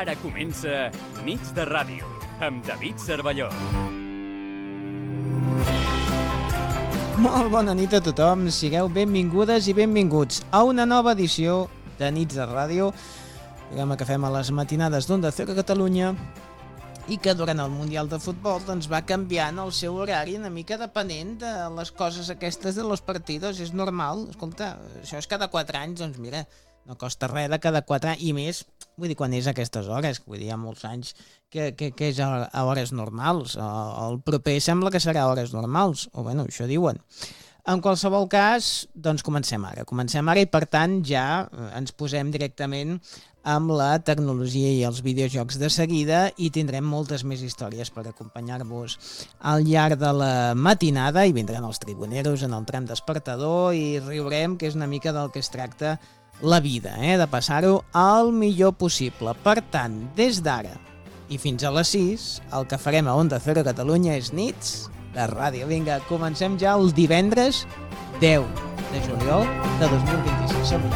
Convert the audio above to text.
Ara comença Nits de Ràdio, amb David Cervelló. Molt bona nit a tothom, sigueu benvingudes i benvinguts a una nova edició de Nits de Ràdio, programa que fem a les matinades d'Onda Cero Catalunya i que durant el Mundial de Futbol doncs, va canviant el seu horari una mica depenent de les coses aquestes de los partidos, és normal, escolta, això és cada 4 anys, doncs mira, no costa res de cada 4 anys, i més, vull dir, quan és a aquestes hores, vull dir, hi ha molts anys que és a hores normals, el proper sembla que serà a hores normals, o bueno, això diuen. En qualsevol cas, doncs comencem ara i per tant ja ens posem directament amb la tecnologia i els videojocs de seguida i tindrem moltes més històries per acompanyar-vos al llarg de la matinada i vindran els tribuneros en el tram despertador i riurem, que és una mica del que es tracta la vida, de passar-ho el millor possible. Per tant, des d'ara i fins a les 6, el que farem a Onda Cero Catalunya és Nits de Ràdio. Vinga, comencem ja el divendres 10 de juliol de 2026.